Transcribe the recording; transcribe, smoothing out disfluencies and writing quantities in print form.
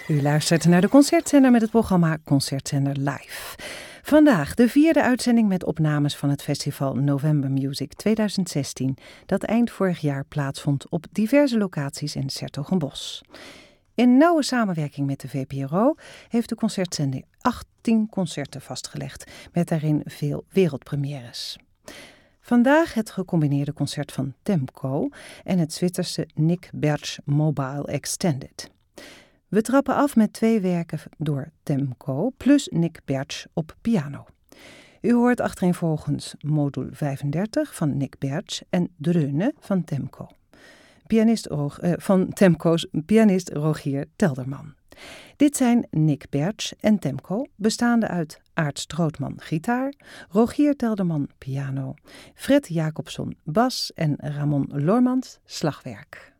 U luistert naar de Concertzender met het programma Concertzender Live. Vandaag de 4e uitzending met opnames van het festival November Music 2016... dat eind vorig jaar plaatsvond op diverse locaties in 's-Hertogenbosch. In nauwe samenwerking met de VPRO heeft de Concertzender 18 concerten vastgelegd... met daarin veel wereldpremières. Vandaag het gecombineerde concert van Temco en het Zwitserse Nick Bertsch Mobile Extended. We trappen af met 2 werken door Temco plus Nick Bertsch op piano. U hoort achtereenvolgens modul 35 van Nick Bertsch en Dröhne van Temco. Van Temco's pianist Rogier Telderman. Dit zijn Nick Bertsch en Temco, bestaande uit Aart Strootman gitaar, Rogier Telderman piano, Fred Jacobson bas en Ramon Lormans slagwerk.